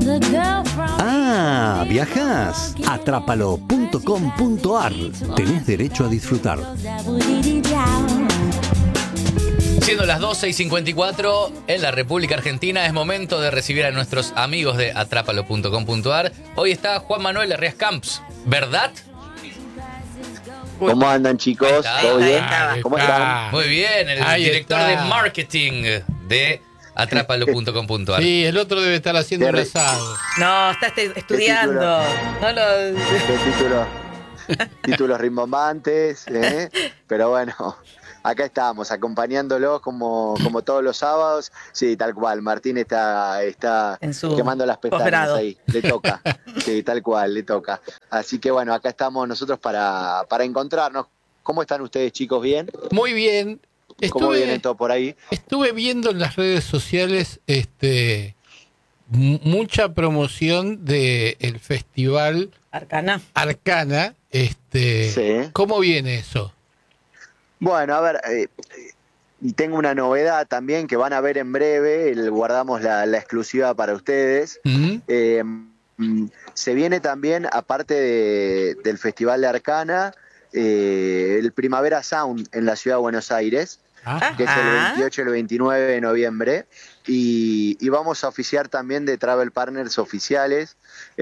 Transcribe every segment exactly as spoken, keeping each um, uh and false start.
Ah, viajás. Atrápalo punto com punto ar. Tenés derecho a disfrutar. Siendo las doce y cincuenta y cuatro en la República Argentina, es momento de recibir a nuestros amigos de atrápalo punto com punto ar. Hoy está Juan Manuel Herrías Camps, ¿verdad? ¿Cómo andan, chicos? ¿Todo bien? ¿Cómo están? Muy bien, el Ahí director está. de marketing de atrápalo punto com punto ar. Sí, el otro debe estar haciendo un Qué asado. No, está este- estudiando. No lo... Qué título, títulos rimbombantes, ¿eh? Pero bueno, acá estamos, acompañándolos como, como todos los sábados. Sí, tal cual, Martín está, está En su quemando las pestañas posgrado. ahí, le toca. Sí, tal cual, le toca. Así que bueno, acá estamos nosotros para, para encontrarnos. ¿Cómo están ustedes, chicos? ¿Bien? Muy bien. ¿Cómo Estuve, vienen todos por ahí? estuve viendo en las redes sociales este m- mucha promoción del festival Arcana. Arcana. Este, Sí. ¿Cómo viene eso? Bueno, a ver, eh, y tengo una novedad también que van a ver en breve, el- guardamos la, la exclusiva para ustedes. ¿Mm? Eh, mm, se viene también, aparte de- del Festival de Arcana, eh, el Primavera Sound en la Ciudad de Buenos Aires, Ah, que es el Ajá. veintiocho y el veintinueve de noviembre, y, y vamos a oficiar también de Travel Partners oficiales,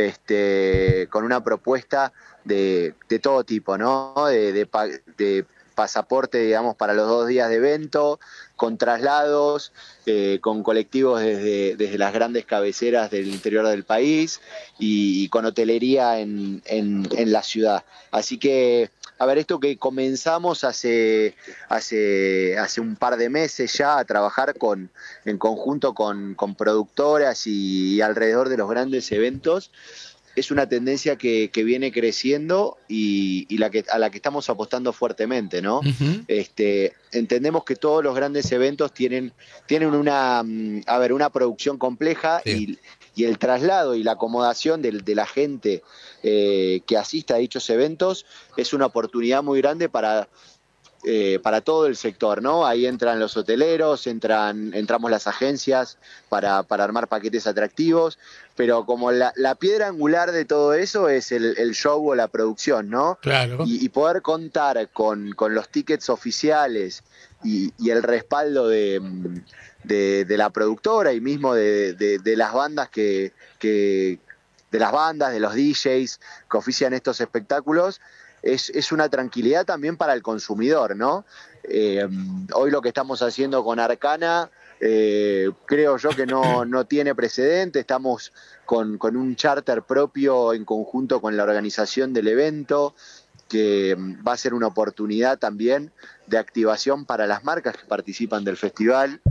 este, con una propuesta de, de todo tipo, ¿no? De, de pa- de pasaporte, digamos, para los dos días de evento, con traslados, eh, con colectivos desde, desde las grandes cabeceras del interior del país y, y con hotelería en, en, en la ciudad. Así que, a ver, esto que comenzamos hace, hace, hace un par de meses ya a trabajar con, en conjunto con, con productoras y, y alrededor de los grandes eventos, es una tendencia que, que viene creciendo y, y la que, a la que estamos apostando fuertemente, ¿no? ujú. Este, entendemos que todos los grandes eventos tienen, tienen una, mm, a ver, una producción compleja Sí. y, y el traslado y la acomodación del- de, la gente eh, que asista a dichos eventos es una oportunidad muy grande para, eh, para todo el sector, ¿no? Ahí entran los hoteleros, entran, entramos las agencias para, para armar paquetes atractivos, pero como la, la piedra angular de todo eso es el, el show o la producción, ¿no? Claro. Y, y poder contar con, con los tickets oficiales y, y el respaldo de, mm, de, de la productora y mismo de, de- de las bandas que, que de las bandas, de los D Js que ofician estos espectáculos, es, es una tranquilidad también para el consumidor, ¿no? Eh, hoy lo que estamos haciendo con Arcana, eh, creo yo que no, no tiene precedente, estamos con, con un charter propio en conjunto con la organización del evento, que mm, va a ser una oportunidad también de activación para las marcas que participan del festival.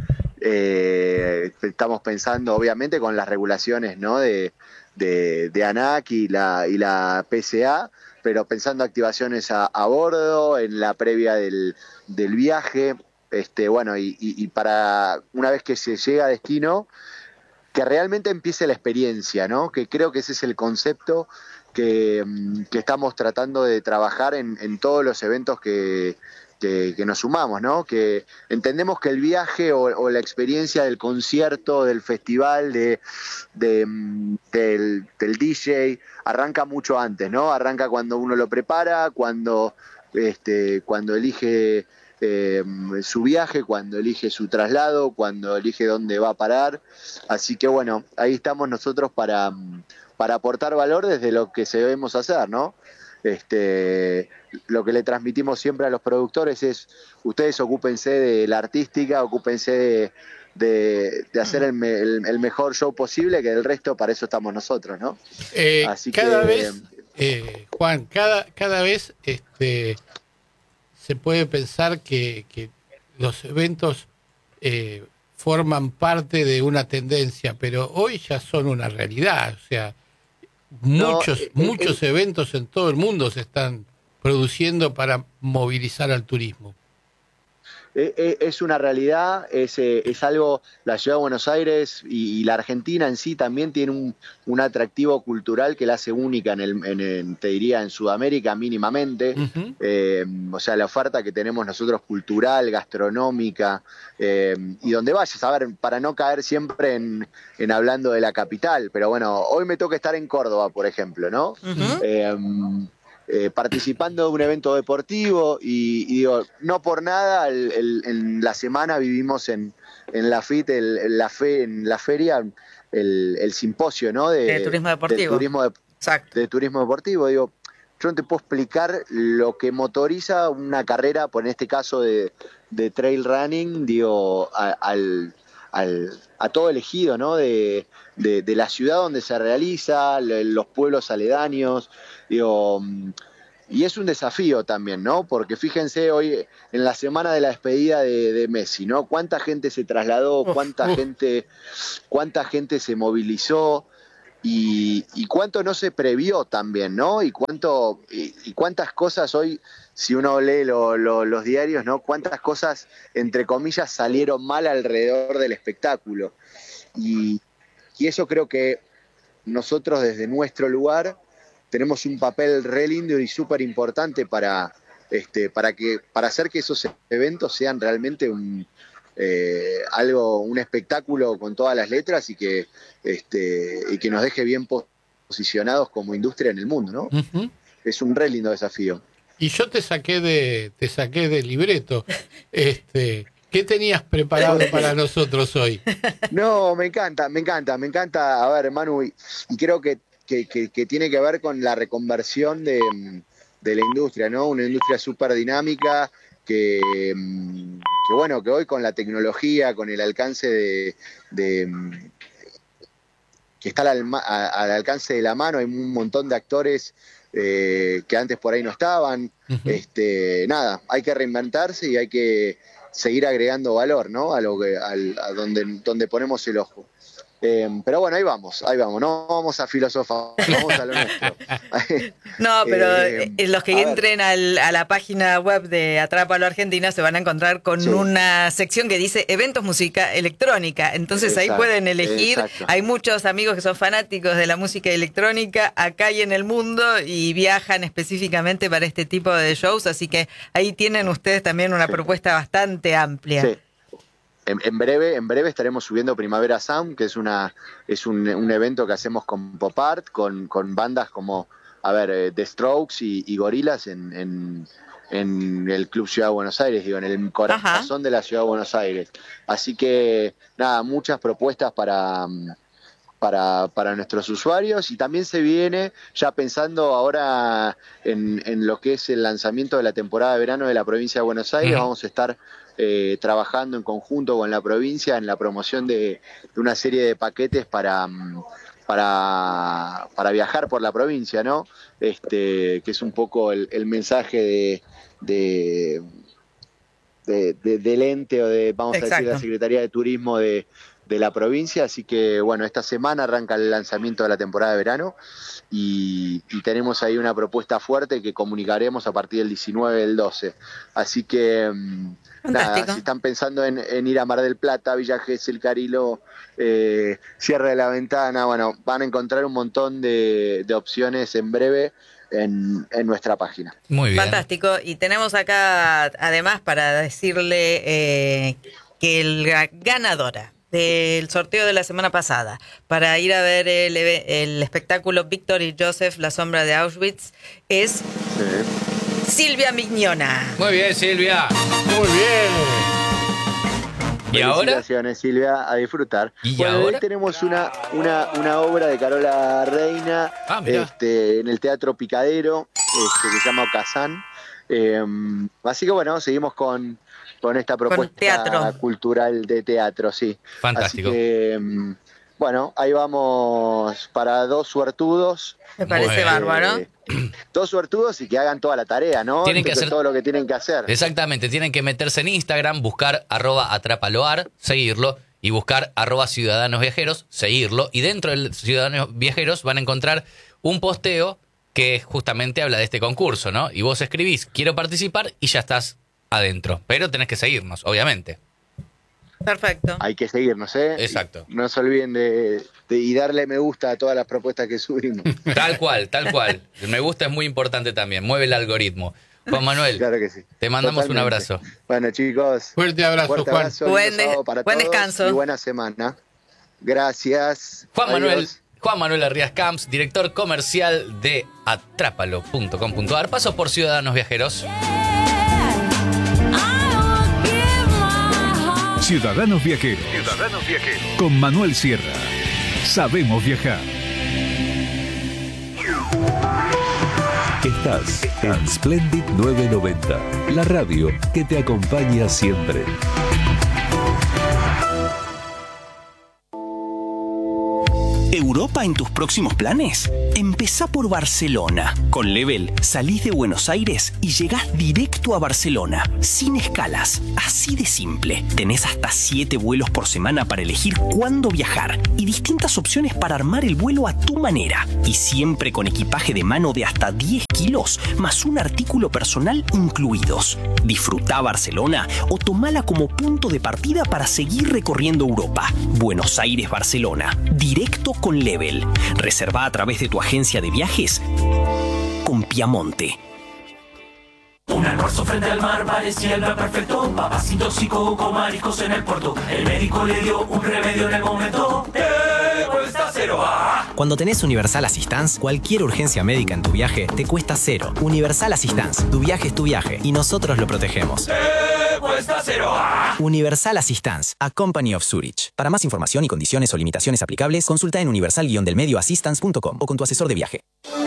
Eh, estamos pensando, obviamente, con las regulaciones, ¿no? de, de, de ANAC y la, y la P C A, pero pensando activaciones a, a bordo, en la previa del, del viaje, este, bueno, y, y, y para una vez que se llega a destino, que realmente empiece la experiencia, ¿no? Que creo que ese es el concepto que, mm, que estamos tratando de trabajar en, en todos los eventos que, que, que nos sumamos, ¿no? Que entendemos que el viaje o, o la experiencia del concierto, del festival, de, de, mm, del, del D J, arranca mucho antes, ¿no? Arranca cuando uno lo prepara, cuando, este, cuando elige eh, su viaje, cuando elige su traslado, cuando elige dónde va a parar. Así que bueno, ahí estamos nosotros para, para aportar valor desde lo que sabemos hacer, ¿no? Este, lo que le transmitimos siempre a los productores es: ustedes ocúpense de la artística, ocúpense de, de, de hacer el, me, el, el mejor show posible, que del resto para eso estamos nosotros, ¿no? Eh, Así cada que, vez, eh, Juan, cada, cada vez este, se puede pensar que, que los eventos eh, forman parte de una tendencia, pero hoy ya son una realidad. O sea, muchos, No, eh, muchos eventos en todo el mundo se están produciendo para movilizar al turismo. es, es una realidad, es, es algo, la ciudad de Buenos Aires y, y la Argentina en sí también tiene un, un atractivo cultural que la hace única, en el, en el, te diría, en Sudamérica mínimamente. Uh-huh. eh, o sea, la oferta que tenemos nosotros cultural, gastronómica, eh, y donde vayas, a ver, para no caer siempre en, en hablando de la capital, pero bueno, hoy me toca estar en Córdoba, por ejemplo, ¿no? Uh-huh. eh, Eh, participando de un evento deportivo y, y digo, no por nada el, el, en la semana vivimos en, en la F I T, el, en, la fe, en la feria, el, el simposio, ¿no? De, de turismo deportivo. De turismo, de, de turismo deportivo. Digo, yo no te puedo explicar lo que motoriza una carrera, por en este caso de, de trail running, digo, a, al, al, a todo el ejido, ¿no? De, de, de la ciudad donde se realiza, los pueblos aledaños. Digo, y es un desafío también, ¿no? Porque fíjense hoy en la semana de la despedida de, de Messi, ¿no? Cuánta gente se trasladó, cuánta uf, uf. gente, cuánta gente se movilizó y, y cuánto no se previó también, ¿no? Y cuánto y, y cuántas cosas hoy, si uno lee lo, lo, los diarios, ¿no? Cuántas cosas entre comillas salieron mal alrededor del espectáculo y, y eso creo que nosotros desde nuestro lugar tenemos un papel re lindo y súper importante para, este, para, que, para hacer que esos eventos sean realmente un, eh, algo, un espectáculo con todas las letras y que, este, y que nos deje bien posicionados como industria en el mundo, ¿no? Uh-huh. Es un re lindo desafío. Y yo te saqué de, te saqué de libreto. Este, ¿qué tenías preparado para nosotros hoy? No, me encanta, me encanta, me encanta. A ver, Manu, y, y creo que Que, que, que tiene que ver con la reconversión de, de la industria, ¿no? Una industria súper dinámica que, que, bueno, que hoy con la tecnología, con el alcance de... de que está al, al alcance de la mano, hay un montón de actores eh, que antes por ahí no estaban. Uh-huh. Este, nada, hay que reinventarse y hay que seguir agregando valor, ¿no? A, lo que, al, a donde, donde ponemos el ojo. Eh, pero bueno, ahí vamos, ahí vamos, no vamos a filosofar, vamos a lo nuestro. No, pero eh, los que entren al, a la página web de Atrápalo Argentina se van a encontrar con sí. una sección que dice eventos música electrónica, entonces exacto, ahí pueden elegir, exacto. Hay muchos amigos que son fanáticos de la música electrónica acá y en el mundo y viajan específicamente para este tipo de shows, así que ahí tienen ustedes también una sí. propuesta bastante amplia. Sí. En, en breve, en breve estaremos subiendo Primavera Sound, que es una es un, un evento que hacemos con Pop Art, con, con bandas como, a ver, eh, The Strokes y, y Gorillaz en, en, en el Club Ciudad de Buenos Aires, digo, en el corazón Ajá. de la Ciudad de Buenos Aires. Así que, nada, muchas propuestas para, para, para nuestros usuarios y también se viene, ya pensando ahora en, en lo que es el lanzamiento de la temporada de verano de la provincia de Buenos Aires, uh-huh. vamos a estar Eh, trabajando en conjunto con la provincia en la promoción de, de una serie de paquetes para, para, para viajar por la provincia, ¿no? Este, que es un poco el, el mensaje de, de, de, de, del ente o de, vamos Exacto. a decir, la Secretaría de Turismo de, de la provincia. Así que, bueno, esta semana arranca el lanzamiento de la temporada de verano y, y tenemos ahí una propuesta fuerte que comunicaremos a partir del diecinueve del doce. Así que... Fantástico. Nada, si están pensando en, en ir a Mar del Plata, Villa Gesell, Cariló, eh, Cierre de la Ventana, bueno, van a encontrar un montón de, de opciones en breve en, en nuestra página. Muy bien. Fantástico. Y tenemos acá, además, para decirle eh, que la ganadora del sorteo de la semana pasada para ir a ver el, el espectáculo Víctor y Joseph, La Sombra de Auschwitz, es... Sí. Silvia Mignona. Muy bien, Silvia. Muy bien. ¿Y ahora? Felicitaciones, Silvia, a disfrutar. ¿Y bueno, ahora? Hoy tenemos una, una, una obra de Carola Reina ah, este, en el Teatro Picadero, este, que se llama Ocasán. Eh, así que bueno, seguimos con, con esta propuesta con cultural de teatro, sí. Fantástico. Así que, bueno, ahí vamos para dos suertudos. Me parece bárbaro. Eh, dos suertudos y que hagan toda la tarea, ¿no? Tienen que hacer todo lo que tienen que hacer. Exactamente, tienen que meterse en Instagram, buscar arroba atrápaloar, seguirlo, y buscar arroba ciudadanos viajeros, seguirlo, y dentro de Ciudadanos Viajeros van a encontrar un posteo que justamente habla de este concurso, ¿no? Y vos escribís, quiero participar, y ya estás adentro. Pero tenés que seguirnos, obviamente. Perfecto. Hay que seguirnos, ¿eh? Exacto. No se olviden de, de y darle me gusta a todas las propuestas que subimos. Tal cual, tal cual. El me gusta es muy importante también, mueve el algoritmo. Juan Manuel, claro que sí. Te mandamos Totalmente. un abrazo. Bueno, chicos. Fuerte abrazo, fuerte Juan. abrazo, Buen, lindo sábado para buen todos descanso. y buena semana. Gracias. Juan Adiós. Manuel, Juan Manuel Arrías Camps, director comercial de atrápalo punto com punto a r. Paso por Ciudadanos Viajeros. Ciudadanos Viajeros. Ciudadanos Viajeros. Con Manuel Sierra. Sabemos viajar. Estás en Splendid novecientos noventa, la radio que te acompaña siempre. ¿Europa en tus próximos planes? Empezá por Barcelona. Con Level salís de Buenos Aires y llegás directo a Barcelona, sin escalas. Así de simple. Tenés hasta siete vuelos por semana para elegir cuándo viajar y distintas opciones para armar el vuelo a tu manera. Y siempre con equipaje de mano de hasta diez kilos, más un artículo personal incluidos. Disfrutá Barcelona o tomala como punto de partida para seguir recorriendo Europa. Buenos Aires-Barcelona. Directo con Level. Reserva a través de tu agencia de viajes con Piamonte. Un almuerzo frente al mar parecía el plan perfecto. Papacitos y coco, mariscos en el puerto. El médico le dio un remedio en el momento. ¡Te cuesta cero! ¡Ah! Cuando tenés Universal Assistance, cualquier urgencia médica en tu viaje te cuesta cero. Universal Assistance, tu viaje es tu viaje y nosotros lo protegemos. ¡Te cuesta cero! ¡Ah! Universal Assistance, a Company of Zurich. Para más información y condiciones o limitaciones aplicables, consulta en universal guion del medio assistance punto com o con tu asesor de viaje.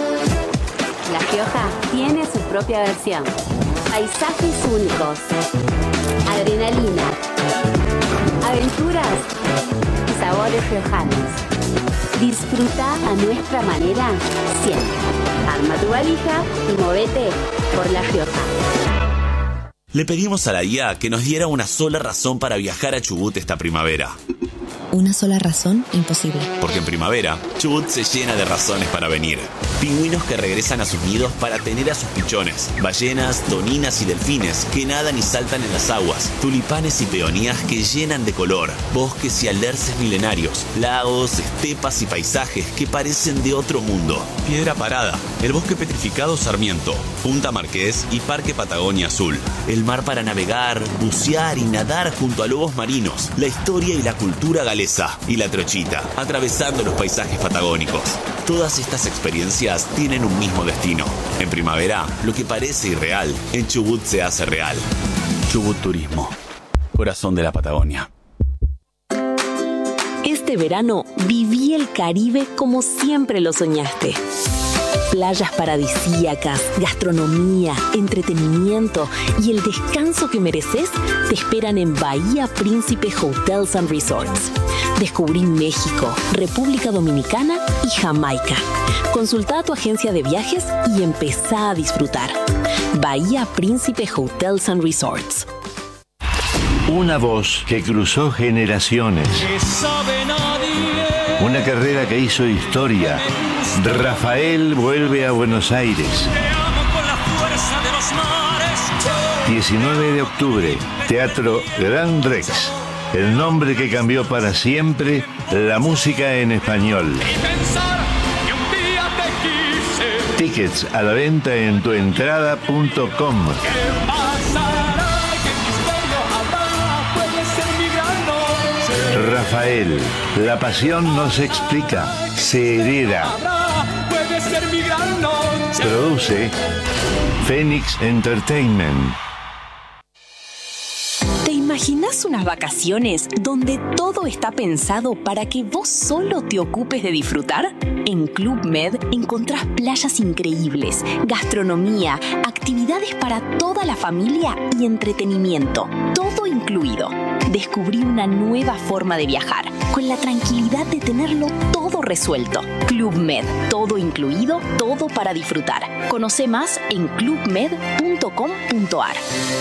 La Rioja tiene su propia versión. Paisajes únicos, adrenalina, aventuras y sabores riojanos. Disfruta a nuestra manera siempre. Arma tu valija y movete por La Rioja. Le pedimos a la I A que nos diera una sola razón para viajar a Chubut esta primavera. Una sola razón, imposible. Porque en primavera, Chubut se llena de razones para venir. Pingüinos que regresan a sus nidos para tener a sus pichones. Ballenas, toninas y delfines que nadan y saltan en las aguas. Tulipanes y peonías que llenan de color. Bosques y alerces milenarios. Lagos, estepas y paisajes que parecen de otro mundo. Piedra Parada, el bosque petrificado Sarmiento, Punta Marqués y Parque Patagonia Azul. El mar para navegar, bucear y nadar junto a lobos marinos. La historia y la cultura galesa. Y la trochita, atravesando los paisajes patagónicos. Todas estas experiencias tienen un mismo destino. En primavera, lo que parece irreal, en Chubut se hace real. Chubut Turismo, corazón de la Patagonia. Este verano viví el Caribe como siempre lo soñaste. Playas paradisíacas, gastronomía, entretenimiento y el descanso que mereces te esperan en Bahía Príncipe Hotels and Resorts. Descubrí México, República Dominicana y Jamaica. Consulta a tu agencia de viajes y empezá a disfrutar. Bahía Príncipe Hotels and Resorts. Una voz que cruzó generaciones. Una carrera que hizo historia. Rafael vuelve a Buenos Aires. diecinueve de octubre, Teatro Gran Rex. El nombre que cambió para siempre la música en español. Tickets a la venta en tuentrada punto com. Rafael, la pasión no se explica, se hereda. Produce Phoenix Entertainment. ¿Te imaginas unas vacaciones donde todo está pensado para que vos solo te ocupes de disfrutar? En Club Med encontrás playas increíbles, gastronomía, actividades para toda la familia y entretenimiento, todo incluido. Descubrí una nueva forma de viajar, con la tranquilidad de tenerlo todo resuelto. Club Med, todo incluido, todo para disfrutar. Conoce más en club med punto com punto a r.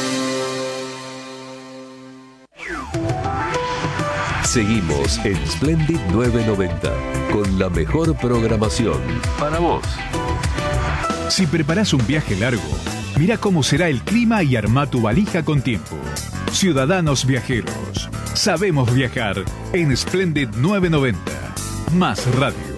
Seguimos en Splendid novecientos noventa, con la mejor programación para vos. Si preparás un viaje largo, Mira cómo será el clima y arma tu valija con tiempo. Ciudadanos Viajeros. Sabemos viajar en Splendid novecientos noventa. Más radio.